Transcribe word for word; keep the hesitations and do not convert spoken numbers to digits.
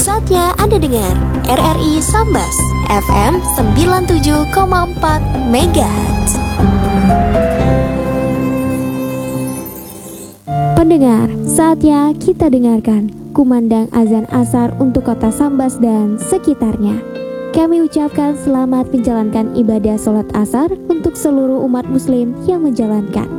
Saatnya Anda dengar R R I Sambas F M sembilan puluh tujuh koma empat Megahertz. Pendengar, saatnya kita dengarkan kumandang azan asar untuk kota Sambas dan sekitarnya. Kami ucapkan selamat menjalankan ibadah sholat asar untuk seluruh umat muslim yang menjalankan.